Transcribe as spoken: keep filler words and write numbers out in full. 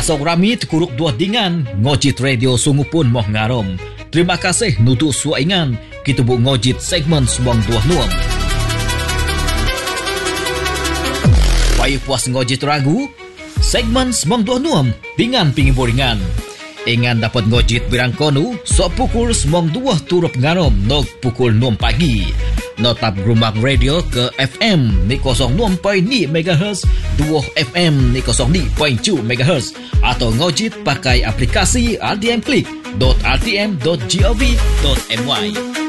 Esok rami tekuruk dua dingan ngojit radio sungu pun moh ngarom. Terima kasih nutu suaingan kita bu ngojit segmen semong dua nuam. Payah puas ngojit ragu segmen semong dua nuam dengan pingi boringan. Ingan dapat ngojit birang konu sok pukul semong dua turut ngarom nok pukul enam pagi. Notap rumah radio ke F M ni kosong enam perpuluhan lima megahertz, dua F M ni kosong lima perpuluhan dua megahertz atau ngojit pakai aplikasi r t m click dot r t m dot gov dot my.